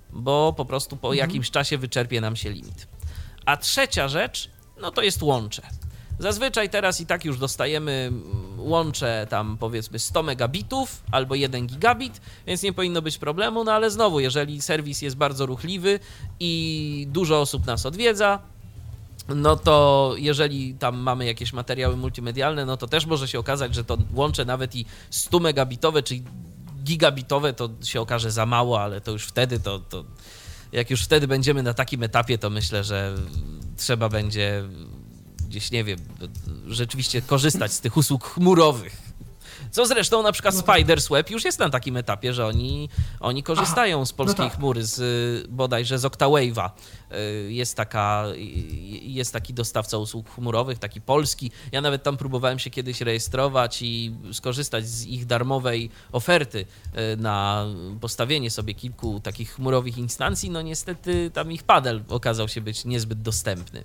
bo po prostu po jakimś czasie wyczerpie nam się limit. A trzecia rzecz, no to jest łącze. Zazwyczaj teraz i tak już dostajemy łącze tam powiedzmy 100 megabitów albo 1 gigabit, więc nie powinno być problemu, no ale znowu, jeżeli serwis jest bardzo ruchliwy i dużo osób nas odwiedza, no to jeżeli tam mamy jakieś materiały multimedialne, no to też może się okazać, że to łącze nawet i 100 megabitowe czy gigabitowe to się okaże za mało, ale to już wtedy to jak już wtedy będziemy na takim etapie, to myślę, że trzeba będzie gdzieś, nie wiem, rzeczywiście korzystać z tych usług chmurowych. Co zresztą na przykład Spider's Web już jest na takim etapie, że oni korzystają z polskiej chmury, bodajże z Octawave'a. Jest taki dostawca usług chmurowych, taki polski. Ja nawet tam próbowałem się kiedyś rejestrować i skorzystać z ich darmowej oferty na postawienie sobie kilku takich chmurowych instancji. No niestety tam ich padel okazał się być niezbyt dostępny.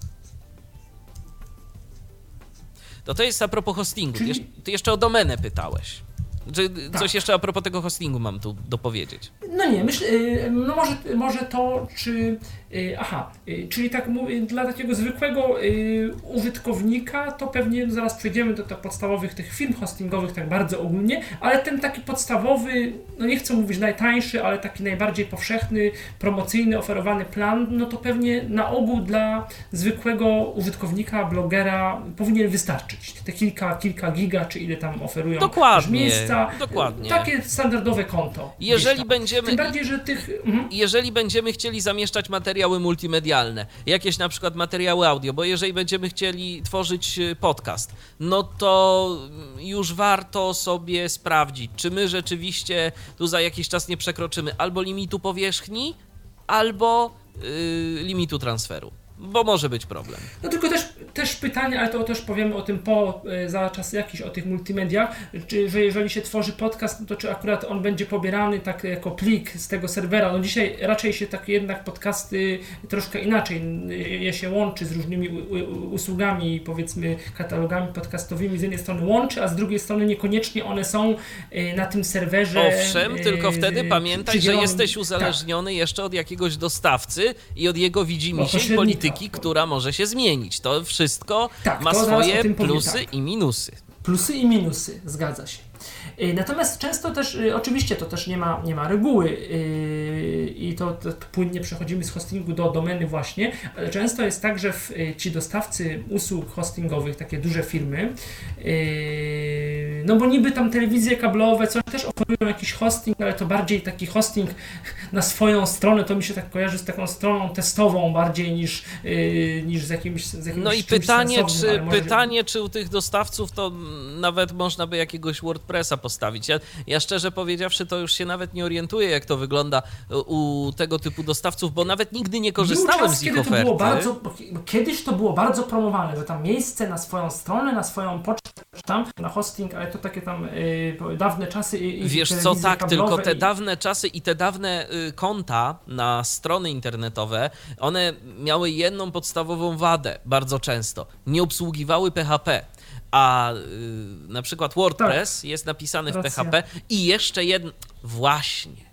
To jest a propos hostingu. Ty jeszcze o domenę pytałeś. Czy coś jeszcze a propos tego hostingu mam tu dopowiedzieć? No nie, myślę, no może to, czy... czyli tak mówię, dla takiego zwykłego użytkownika to pewnie zaraz przejdziemy do podstawowych tych firm hostingowych tak bardzo ogólnie, ale ten taki podstawowy, no nie chcę mówić najtańszy, ale taki najbardziej powszechny, promocyjny, oferowany plan, no to pewnie na ogół dla zwykłego użytkownika, blogera powinien wystarczyć. Te kilka giga, czy ile tam oferują miejsca. Dokładnie. Takie standardowe konto. Tym bardziej, że jeżeli będziemy chcieli zamieszczać materiały multimedialne, jakieś na przykład materiały audio, bo jeżeli będziemy chcieli tworzyć podcast, no to już warto sobie sprawdzić, czy my rzeczywiście tu za jakiś czas nie przekroczymy albo limitu powierzchni, albo limitu transferu. Bo może być problem. No tylko też pytanie, ale to też powiemy o tym za czas jakiś, o tych multimediach, że jeżeli się tworzy podcast, no to czy akurat on będzie pobierany tak jako plik z tego serwera. No dzisiaj raczej się tak jednak podcasty troszkę inaczej je się łączy z różnymi usługami, powiedzmy katalogami podcastowymi. Z jednej strony łączy, a z drugiej strony niekoniecznie one są na tym serwerze. Owszem, tylko wtedy pamiętaj, że jesteś uzależniony jeszcze od jakiegoś dostawcy i od jego widzimisię polityki, która może się zmienić. To wszystko ma swoje plusy i minusy. Plusy i minusy, zgadza się. Natomiast często też, oczywiście to też nie ma reguły i to płynnie przechodzimy z hostingu do domeny właśnie, ale często jest tak, że ci dostawcy usług hostingowych, takie duże firmy, no bo niby tam telewizje kablowe coś też oferują jakiś hosting, ale to bardziej taki hosting na swoją stronę, to mi się tak kojarzy z taką stroną testową bardziej niż z jakimś no i pytanie, czy u tych dostawców to nawet można by jakiegoś WordPressa postawić. Ja szczerze powiedziawszy, to już się nawet nie orientuję, jak to wygląda u tego typu dostawców, bo nawet nigdy nie korzystałem z ich oferty. Kiedyś to było bardzo promowane, że tam miejsce na swoją stronę, na swoją pocztę, tam na hosting, ale to takie tam dawne czasy i wiesz co, tak, tylko te dawne czasy i te dawne konta na strony internetowe, one miały jedną podstawową wadę bardzo często. Nie obsługiwały PHP. A na przykład WordPress jest napisany w PHP i jeszcze jedno... Właśnie.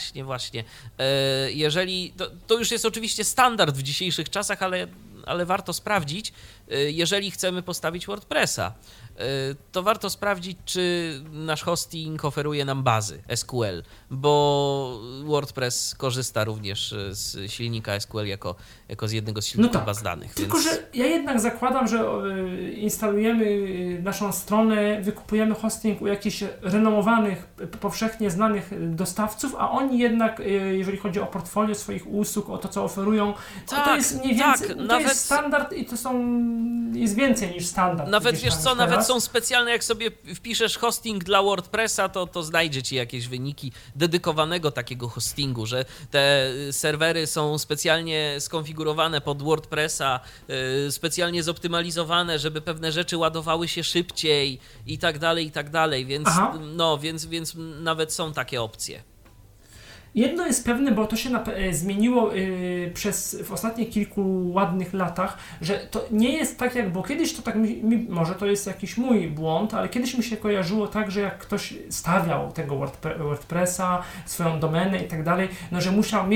Jeżeli... To już jest oczywiście standard w dzisiejszych czasach, ale warto sprawdzić, jeżeli chcemy postawić WordPressa, to warto sprawdzić, czy nasz hosting oferuje nam bazy SQL, bo WordPress korzysta również z silnika SQL jako z jednego z silników baz danych. Tylko, że ja jednak zakładam, że instalujemy naszą stronę, wykupujemy hosting u jakichś renomowanych, powszechnie znanych dostawców, a oni jednak, jeżeli chodzi o portfolio swoich usług, o to, co oferują, to jest mniej więcej, to jest standard i jest więcej niż standard. Nawet wiesz co, nawet są specjalne, jak sobie wpiszesz hosting dla WordPressa, to znajdzie ci jakieś wyniki dedykowanego takiego hostingu, że te serwery są specjalnie skonfigurowane pod WordPressa, specjalnie zoptymalizowane, żeby pewne rzeczy ładowały się szybciej i tak dalej, więc nawet są takie opcje. Jedno jest pewne, bo to się zmieniło w ostatnich kilku ładnych latach, że to nie jest tak jak, bo kiedyś to tak, może to jest jakiś mój błąd, ale kiedyś mi się kojarzyło tak, że jak ktoś stawiał tego WordPressa, swoją domenę i tak dalej, no że musiał mieć